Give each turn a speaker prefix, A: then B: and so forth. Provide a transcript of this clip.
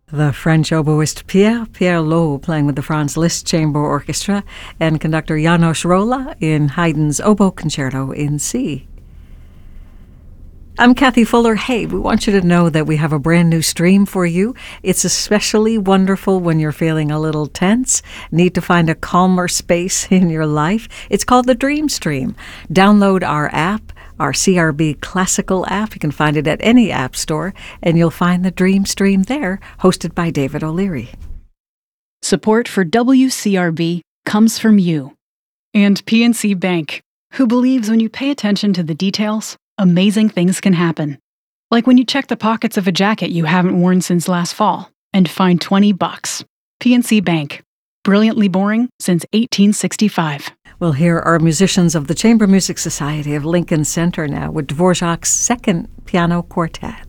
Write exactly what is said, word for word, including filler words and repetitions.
A: The French oboist Pierre Pierre Lowe playing with the Franz Liszt Chamber Orchestra and conductor János Róla in Haydn's Oboe Concerto in C. I'm Kathy Fuller. Hey, we want you to know that we have a brand new stream for you. It's especially wonderful when you're feeling a little tense, need to find a calmer space in your life. It's called the Dream Stream. Download our app, our C R B Classical app. You can find it at any app store, and you'll find the Dream Stream there, hosted by David O'Leary.
B: Support for W C R B comes from you and P N C Bank, who believes when you pay attention to the details, amazing things can happen. Like when you check the pockets of a jacket you haven't worn since last fall and find twenty bucks. P N C Bank. Brilliantly boring since eighteen sixty-five.
A: We'll hear our musicians of the Chamber Music Society of Lincoln Center now with Dvorak's Second Piano Quartet.